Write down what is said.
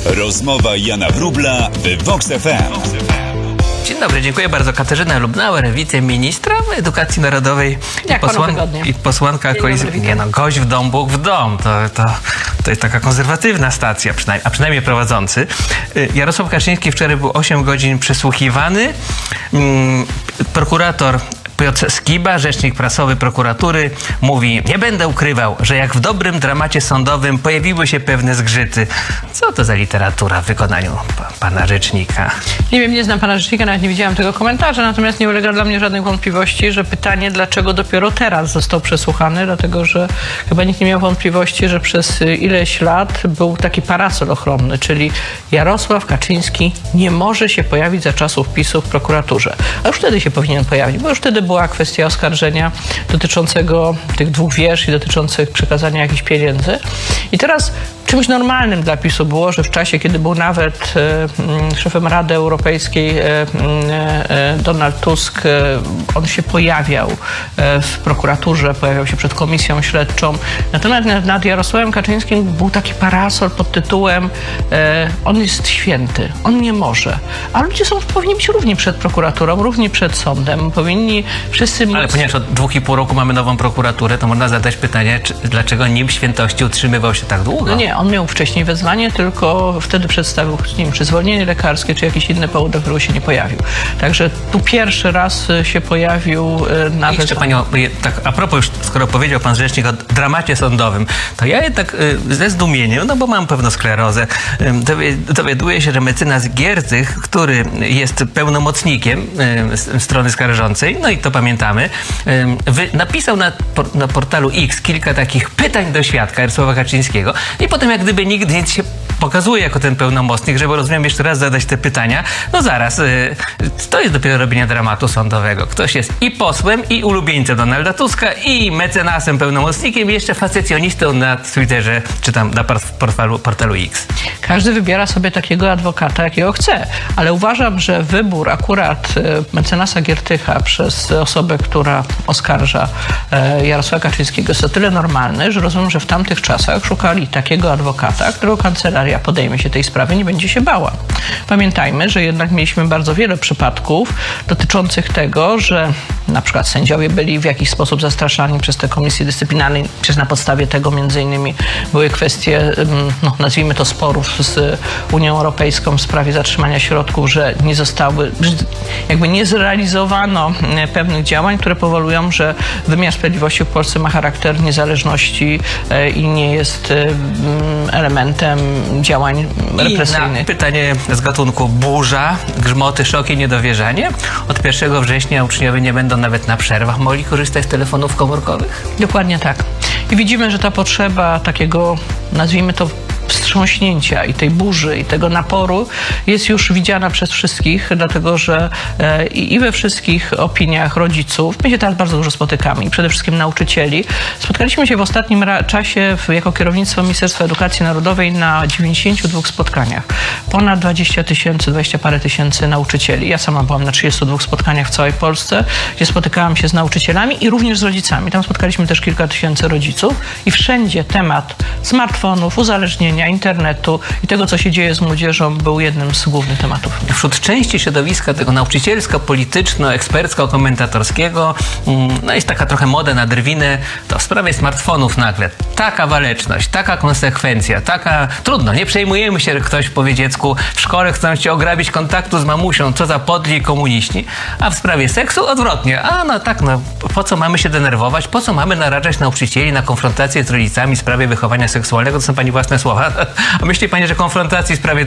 Rozmowa Jana Wróbla w Vox FM. Dzień dobry, dziękuję bardzo. Katarzyna Lubnauer, wiceministra Edukacji Narodowej i posłanka koalicji. Nie no, gość w dom, Bóg w dom. To jest taka konserwatywna stacja, a przynajmniej prowadzący. Jarosław Kaczyński wczoraj był 8 godzin przesłuchiwany. Prokurator Piotr Skiba, rzecznik prasowy prokuratury, mówi: nie będę ukrywał, że jak w dobrym dramacie sądowym pojawiły się pewne zgrzyty. Co to za literatura w wykonaniu pana rzecznika? Nie wiem, nie znam pana rzecznika, nawet nie widziałam tego komentarza, natomiast nie ulega dla mnie żadnej wątpliwości, że pytanie, dlaczego dopiero teraz został przesłuchany, dlatego że chyba nikt nie miał wątpliwości, że przez ileś lat był taki parasol ochronny, czyli Jarosław Kaczyński nie może się pojawić za czasów PiS-u w prokuraturze. A już wtedy się powinien pojawić, bo już wtedy była kwestia oskarżenia dotyczącego tych 2 wież i dotyczących przekazania jakichś pieniędzy. I teraz czymś normalnym dla PiS-u było, że w czasie, kiedy był nawet szefem Rady Europejskiej Donald Tusk, on się pojawiał w prokuraturze, pojawiał się przed komisją śledczą. Natomiast nad Jarosławem Kaczyńskim był taki parasol pod tytułem on jest święty, on nie może. A ludzie powinni być równi przed prokuraturą, równi przed sądem. Powinni wszyscy móc... Ale ponieważ od 2,5 roku mamy nową prokuraturę, to można zadać pytanie, dlaczego nim świętości utrzymywał się tak długo? No nie, on miał wcześniej wezwanie, tylko wtedy przedstawił, nie wiem, czy zwolnienie lekarskie, czy jakiś inny powód, do którego się nie pojawił. Także tu pierwszy raz się pojawił na Jeszcze panią, tak a propos już, skoro powiedział pan rzecznik o dramacie sądowym, to ja tak ze zdumieniem, no bo mam pewną sklerozę, dowiaduję się, że mecenas Giertych, który jest pełnomocnikiem strony skarżącej, no i to pamiętamy, napisał na portalu X kilka takich pytań do świadka Jarosława Kaczyńskiego i potem jak gdyby nigdy nic się pokazuje jako ten pełnomocnik, żeby, rozumiem, jeszcze raz zadać te pytania. No zaraz, to jest dopiero robienie dramatu sądowego. Ktoś jest i posłem, i ulubieńcem Donalda Tuska, i mecenasem, pełnomocnikiem, i jeszcze facecjonistą na Twitterze, czy tam na portalu X. Każdy wybiera sobie takiego adwokata, jakiego chce, ale uważam, że wybór akurat mecenasa Giertycha przez osobę, która oskarża Jarosława Kaczyńskiego jest o tyle normalny, że rozumiem, że w tamtych czasach szukali takiego adwokata, którego kancelaria podejmie się tej sprawy, nie będzie się bała. Pamiętajmy, że jednak mieliśmy bardzo wiele przypadków dotyczących tego, że na przykład sędziowie byli w jakiś sposób zastraszani przez te komisje dyscyplinarne. Przecież na podstawie tego między innymi były kwestie, no, nazwijmy to, sporów z Unią Europejską w sprawie zatrzymania środków, że nie zostały, jakby nie zrealizowano pewnych działań, które powodują, że wymiar sprawiedliwości w Polsce ma charakter niezależności i nie jest elementem działań represyjnych. I na pytanie z gatunku burza, grzmoty, szoki, niedowierzanie. Od 1 września uczniowie nie będą nawet na przerwach mogli korzystać z telefonów komórkowych? Dokładnie tak. I widzimy, że ta potrzeba takiego, nazwijmy to, wstrząśnięcia i tej burzy, i tego naporu jest już widziana przez wszystkich, dlatego że i we wszystkich opiniach rodziców, my się teraz bardzo dużo spotykamy, i przede wszystkim nauczycieli. Spotkaliśmy się w ostatnim czasie jako kierownictwo Ministerstwa Edukacji Narodowej na 92 spotkaniach. Ponad 20 parę tysięcy nauczycieli. Ja sama byłam na 32 spotkaniach w całej Polsce, gdzie spotykałam się z nauczycielami i również z rodzicami. Tam spotkaliśmy też kilka tysięcy rodziców i wszędzie temat smartfonów, uzależnienia, internetu i tego, co się dzieje z młodzieżą, był jednym z głównych tematów. Wśród części środowiska tego nauczycielsko-polityczno-ekspercko-komentatorskiego no jest taka trochę moda na drwinę, to w sprawie smartfonów nagle taka waleczność, taka konsekwencja, taka... Trudno, nie przejmujemy się, że ktoś powie dziecku, w szkole chcą cię ograbić kontaktu z mamusią, co za podli komuniści, a w sprawie seksu odwrotnie. A no tak, no po co mamy się denerwować, po co mamy narażać nauczycieli na konfrontację z rodzicami w sprawie wychowania seksualnego? To są pani własne słowa. A myśli pani, że konfrontacji w sprawie